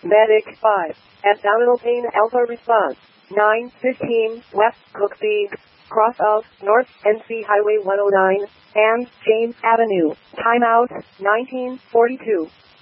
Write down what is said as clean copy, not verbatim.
Medic 5. Abdominal pain alpha response. 9:15 West Cooksey, cross of North NC Highway 109 and James Avenue. Timeout 1942.